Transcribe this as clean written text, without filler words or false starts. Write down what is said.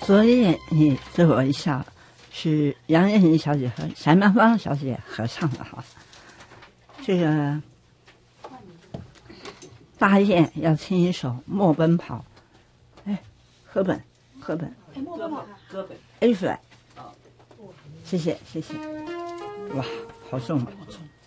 昨夜你对我一笑，是杨雁仪小姐和翟曼芳小姐合唱的哈。这个大雁要听一首《莫奔跑》，哎，赫本， 莫奔跑， 歌本 A flat，谢谢，哇，好重。